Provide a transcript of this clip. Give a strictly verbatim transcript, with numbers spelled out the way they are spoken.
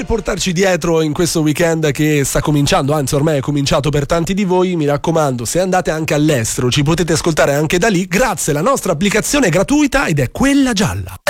portarci dietro in questo weekend che sta cominciando, anzi ormai è cominciato per tanti di voi. Mi raccomando, se andate anche all'estero ci potete ascoltare anche da lì grazie alla nostra applicazione gratuita ed è Quella Gialla.